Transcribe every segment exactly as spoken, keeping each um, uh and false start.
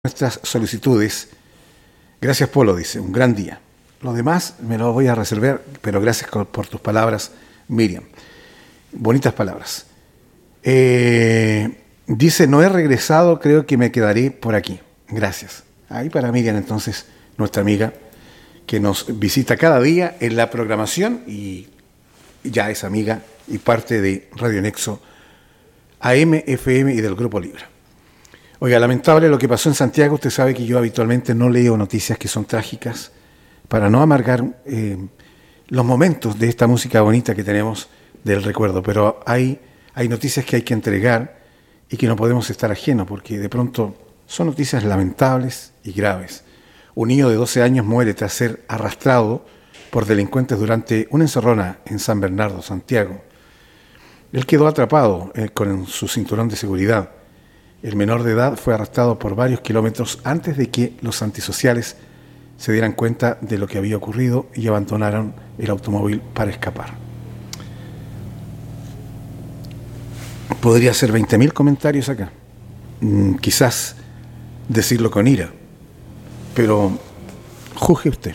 nuestras solicitudes. Gracias, Polo, dice, un gran día. Lo demás me lo voy a reservar, pero gracias por tus palabras, Miriam. Bonitas palabras. Eh, dice, no he regresado, creo que me quedaré por aquí. Gracias. Ahí para Miriam, entonces, nuestra amiga, que nos visita cada día en la programación y ya es amiga y parte de Radio Nexo A M, F M y del Grupo Libra. Oiga, lamentable lo que pasó en Santiago. Usted sabe que yo habitualmente no leo noticias que son trágicas para no amargar eh, los momentos de esta música bonita que tenemos del recuerdo. Pero hay, hay noticias que hay que entregar y que no podemos estar ajenos porque de pronto son noticias lamentables y graves. Un niño de doce años muere tras ser arrastrado por delincuentes durante una encerrona en San Bernardo, Santiago. Él quedó atrapado eh, con su cinturón de seguridad. El menor de edad fue arrastrado por varios kilómetros antes de que los antisociales se dieran cuenta de lo que había ocurrido y abandonaron el automóvil para escapar. Podría ser veinte mil comentarios acá. Mm, quizás decirlo con ira, pero juzgue usted.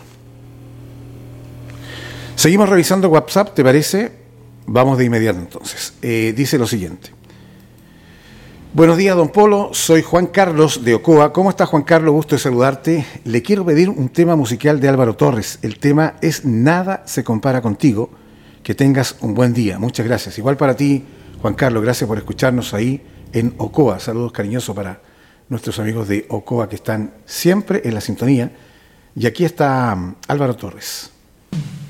Seguimos revisando WhatsApp, ¿te parece? Vamos de inmediato entonces. Eh, dice lo siguiente. Buenos días, don Polo. Soy Juan Carlos de Ocoa. ¿Cómo está, Juan Carlos? Gusto de saludarte. Le quiero pedir un tema musical de Álvaro Torres. El tema es Nada se compara contigo. Que tengas un buen día. Muchas gracias. Igual para ti, Juan Carlos. Gracias por escucharnos ahí en Ocoa. Saludos cariñosos para nuestros amigos de Ocoa que están siempre en la sintonía. Y aquí está Álvaro Torres.